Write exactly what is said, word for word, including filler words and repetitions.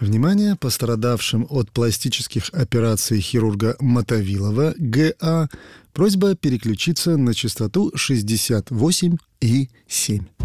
Внимание пострадавшим от пластических операций хирурга Мотовилова Г.А. Просьба переключиться на частоту шестьдесят восемь и семь.